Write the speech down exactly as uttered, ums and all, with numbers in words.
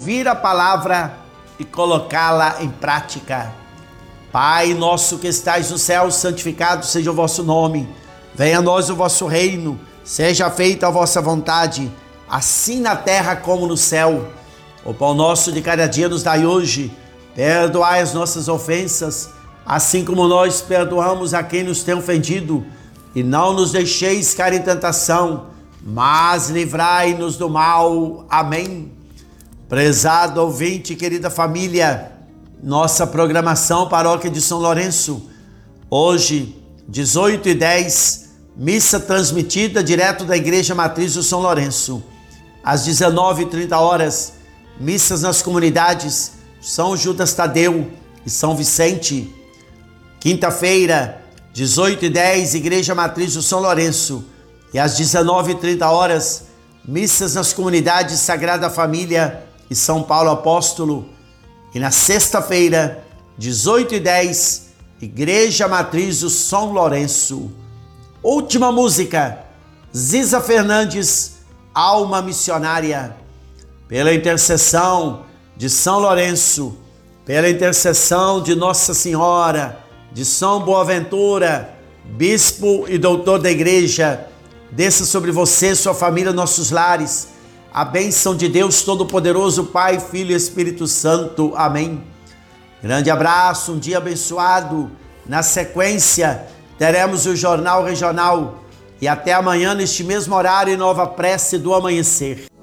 ouvir a palavra e colocá-la em prática. Pai nosso que estais no céu, santificado seja o vosso nome. Venha a nós o vosso reino, seja feita a vossa vontade, assim na terra como no céu. O pão nosso de cada dia nos dai hoje. Perdoai as nossas ofensas, assim como nós perdoamos a quem nos tem ofendido. E não nos deixeis cair em tentação, mas livrai-nos do mal. Amém. Prezado ouvinte, querida família, nossa programação Paróquia de São Lourenço. Hoje, dezoito e dez, missa transmitida direto da Igreja Matriz do São Lourenço. Às dezenove e trinta horas, missas nas comunidades São Judas Tadeu e São Vicente. Quinta-feira, dezoito e dez, Igreja Matriz do São Lourenço. E às dezenove e trinta horas, missas nas comunidades Sagrada Família e São Paulo Apóstolo. E na sexta-feira, dezoito e dez, Igreja Matriz do São Lourenço. Última música, Ziza Fernandes, Alma Missionária. Pela intercessão de São Lourenço, pela intercessão de Nossa Senhora, de São Boaventura, bispo e doutor da igreja, desça sobre você, sua família, nossos lares, a bênção de Deus Todo-Poderoso, Pai, Filho e Espírito Santo. Amém. Grande abraço, um dia abençoado. Na sequência, teremos o Jornal Regional. E até amanhã, neste mesmo horário, e nova prece do amanhecer.